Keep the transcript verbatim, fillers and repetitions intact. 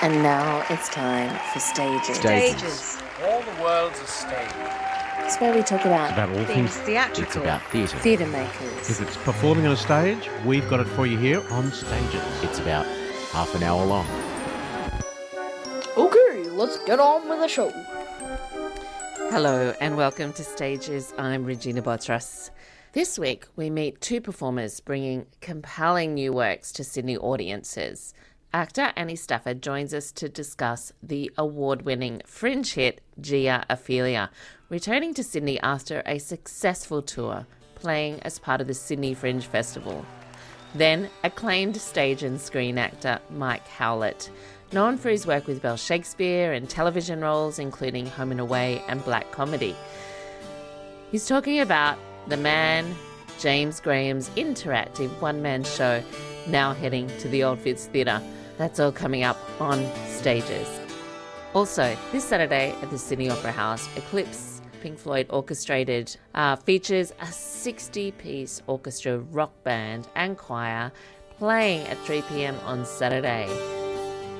And now it's time for Stages. Stages. All the world's a stage. It's where we talk about, It's about all Things things. theatrical. It's about theatre. theatre makers. If it's performing on a stage, we've got it for you here on Stages. It's about half an hour long. Okay, let's get on with the show. Hello and welcome to Stages. I'm Regina Botras. This week we meet two performers bringing compelling new works to Sydney audiences. Actor Annie Stafford joins us to discuss the award-winning Fringe hit Gia Ophelia, returning to Sydney after a successful tour, playing as part of the Sydney Fringe Festival. Then acclaimed stage and screen actor Mike Howlett, known for his work with Bell Shakespeare and television roles including Home and Away and Black Comedy. He's talking about the man, James Graham's interactive one-man show, now heading to the Old Fitz Theatre. That's all coming up on Stages. Also, this Saturday at the Sydney Opera House, Eclipse, Pink Floyd orchestrated, uh, features a sixty-piece orchestra rock band and choir playing at three p.m. on Saturday.